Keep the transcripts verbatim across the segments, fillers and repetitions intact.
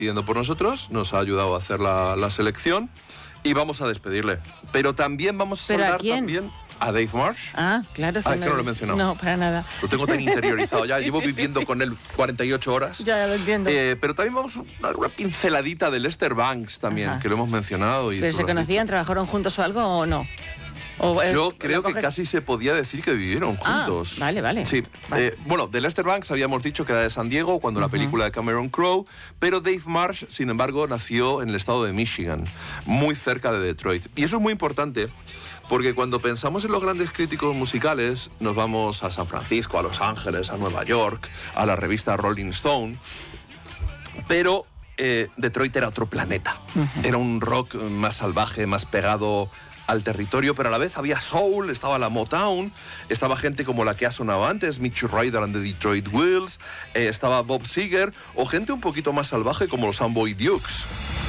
pidiendo por nosotros, nos ha ayudado a hacer la, la selección y vamos a despedirle. Pero también vamos a saludar también a Dave Marsh. Ah, claro. Ah, es que no lo he mencionado. No, para nada. Lo tengo tan interiorizado ya, sí, llevo sí, viviendo sí, sí. con él cuarenta y ocho horas. Ya, ya lo entiendo. Eh, pero también vamos a dar una pinceladita de Lester Bangs también, Ajá. que lo hemos mencionado. Y ¿Pero se conocían, trabajaron juntos o algo o no? O, eh, Yo creo coges... que casi se podía decir que vivieron juntos. Ah, vale, vale. Sí. Vale. Eh, bueno, de Lester Bangs habíamos dicho que era de San Diego cuando uh-huh. la película de Cameron Crowe, pero Dave Marsh, sin embargo, nació en el estado de Michigan, muy cerca de Detroit. Y eso es muy importante porque cuando pensamos en los grandes críticos musicales, nos vamos a San Francisco, a Los Ángeles, a Nueva York, a la revista Rolling Stone, pero eh, Detroit era otro planeta. Uh-huh. Era un rock más salvaje, más pegado al territorio, pero a la vez había soul, estaba la Motown, estaba gente como la que ha sonado antes, Mitch Ryder and the Detroit Wheels, eh, estaba Bob Seger, o gente un poquito más salvaje como los Amboy Dukes.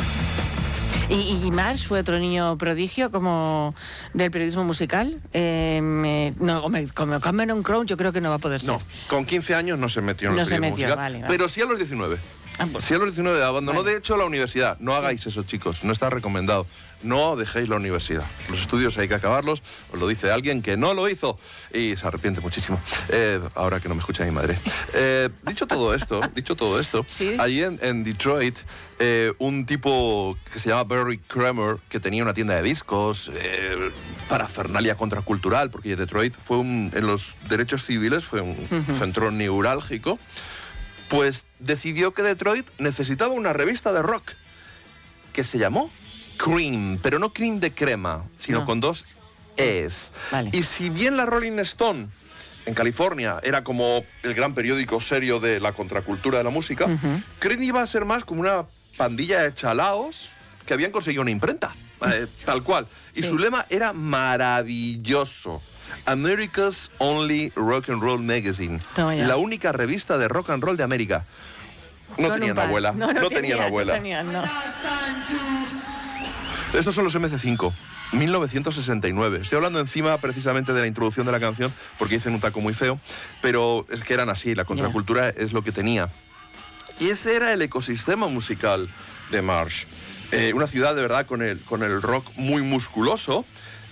¿Y, y Marsh fue otro niño prodigio como del periodismo musical? Eh, me, no, como Cameron Crowe yo creo que no va a poder ser. No, con quince años no se metió en no el periodismo se metió, musical, vale, vale. pero sí a los diecinueve. Ah, pues. Sí a los diecinueve, abandonó Vale. de hecho la universidad. No hagáis eso, chicos, no está recomendado. No dejéis la universidad. Los estudios hay que acabarlos, os lo dice alguien que no lo hizo y se arrepiente muchísimo. Eh, ahora que no me escucha mi madre. Eh, dicho todo esto, dicho todo esto, ¿Sí? allí en, en Detroit, eh, un tipo que se llama Barry Kramer, que tenía una tienda de discos, eh, parafernalia contracultural, porque Detroit fue un, en los derechos civiles fue un uh-huh. centro neurálgico, pues decidió que Detroit necesitaba una revista de rock que se llamó Cream, pero no cream de crema, sino no. con dos Es. Vale. Y si bien la Rolling Stone en California era como el gran periódico serio de la contracultura de la música, uh-huh. Cream iba a ser más como una pandilla de chalaos que habían conseguido una imprenta, eh, tal cual. Y sí. su lema era maravilloso. America's Only Rock and Roll Magazine. La única revista de rock and roll de América. No Con tenían abuela. No, no, no tenía, tenían abuela. No tenían, no. Estos son los eme ce cinco, mil novecientos sesenta y nueve. Estoy hablando encima precisamente de la introducción de la canción porque dicen un taco muy feo, pero es que eran así, la contracultura yeah. es lo que tenía. Y ese era el ecosistema musical de Marsh. Eh, una ciudad de verdad con el, con el rock muy musculoso.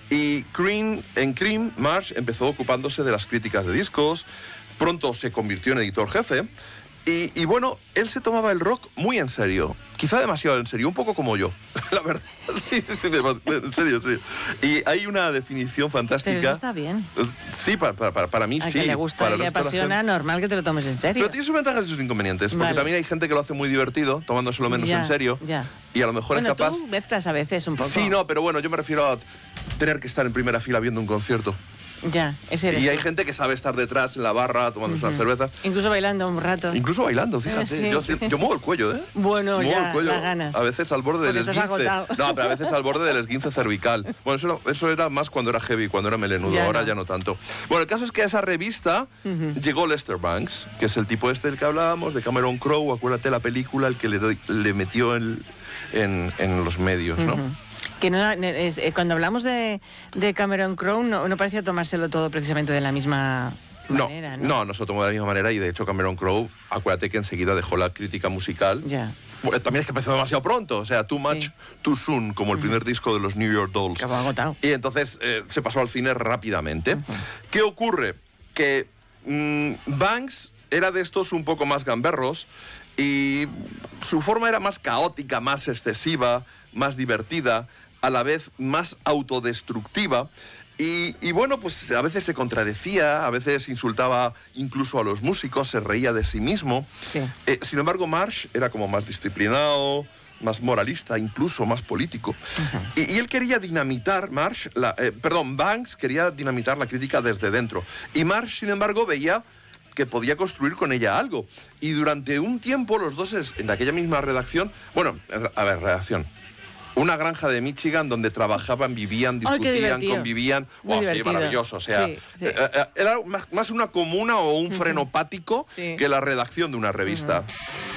Y Cream, en Cream, Marsh empezó ocupándose de las críticas de discos, pronto se convirtió en editor jefe. Y, y bueno, él se tomaba el rock muy en serio, quizá demasiado en serio, un poco como yo, la verdad. Sí, sí, sí, de, de, en serio, sí. Y hay una definición fantástica. Pero eso está bien. Sí, para, para, para mí a sí. A que le gusta y le apasiona, normal que te lo tomes en serio. Pero tiene sus ventajas y sus inconvenientes, porque vale. también hay gente que lo hace muy divertido, tomándoselo menos ya, en serio. Ya. Y a lo mejor bueno, es capaz... tú mezclas a veces un poco. Sí, no, pero bueno, yo me refiero a tener que estar en primera fila viendo un concierto. Ya, ese eres Y hay tú. gente que sabe estar detrás en la barra tomándose uh-huh. una cerveza. Incluso bailando un rato. Incluso bailando, fíjate. Sí, yo, sí. yo muevo el cuello, ¿eh? Bueno, muevo ya, el cuello. las ganas. A veces al borde del Porque esguince. No, pero a veces al borde del esguince cervical. Bueno, eso era, eso era más cuando era heavy, cuando era melenudo. Ya ahora no. ya no tanto. Bueno, el caso es que a esa revista uh-huh. llegó Lester Bangs, que es el tipo este del que hablábamos, de Cameron Crowe. Acuérdate la película, el que le, doy, le metió en, en, en los medios, ¿no? Uh-huh. Que no, es, eh, cuando hablamos de, de Cameron Crowe no, no parecía tomárselo todo precisamente de la misma manera, ¿no? No, no se lo tomó de la misma manera y de hecho Cameron Crowe, acuérdate que enseguida dejó la crítica musical. Ya. Bueno, también es que empezó demasiado pronto, o sea, Too Much, sí. Too Soon, como el uh-huh. primer disco de los New York Dolls. Que va agotado. Y entonces eh, se pasó al cine rápidamente. Uh-huh. ¿Qué ocurre? Que mmm, Banks era de estos un poco más gamberros y su forma era más caótica, más excesiva, más divertida, a la vez más autodestructiva y, y bueno, pues a veces se contradecía, a veces insultaba incluso a los músicos, se reía de sí mismo. Sí. Eh, sin embargo, Marsh era como más disciplinado, más moralista, incluso más político. Uh-huh. y, y él quería dinamitar, Marsh, la, eh, perdón, Banks quería dinamitar la crítica desde dentro. Y Marsh, sin embargo, veía que podía construir con ella algo. Y durante un tiempo los dos en aquella misma redacción, bueno, a ver, redacción, una granja de Michigan donde trabajaban, vivían, discutían, convivían. Wow, sí, maravilloso. O sea, sí, sí. Eh, era más, más una comuna o un uh-huh. frenopático sí. que la redacción de una revista. Uh-huh.